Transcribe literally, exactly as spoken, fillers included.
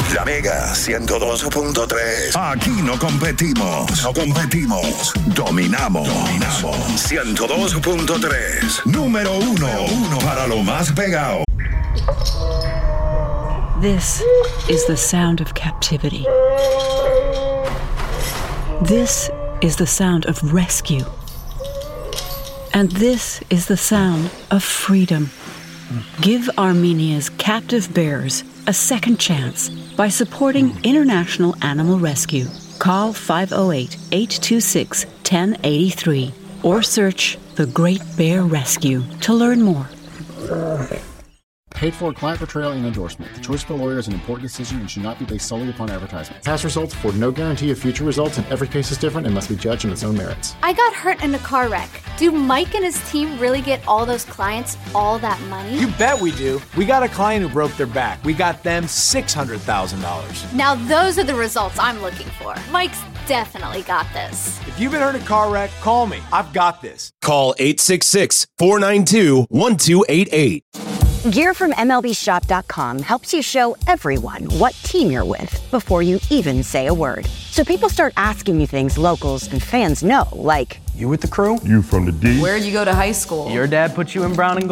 La Mega ciento dos punto tres. Aquí no competimos, no competimos. Dominamos, dominamos. ciento dos punto tres. Número uno, uno para lo más pegado. This is the sound of captivity. This is the sound of rescue. And this is the sound of freedom. Give Armenia's captive bears a second chance by supporting International Animal Rescue. Call five oh eight, eight two six, one oh eight three or search The Great Bear Rescue to learn more. Paid for client portrayal and endorsement. The choice of a lawyer is an important decision and should not be based solely upon advertisement. Past results afford no guarantee of future results, and every case is different and must be judged on its own merits. I got hurt in a car wreck. Do Mike and his team really get all those clients all that money? You bet we do. We got a client who broke their back. We got them six hundred thousand dollars. Now those are the results I'm looking for. Mike's definitely got this. If you've been hurt in a car wreck, call me. I've got this. Call eight six six, four nine two, one two eight eight. Gear from M L B Shop dot com helps you show everyone what team you're with before you even say a word. So people start asking you things locals and fans know, like, you with the crew? You from the D? Where'd you go to high school? Your dad put you in Brown and Gold?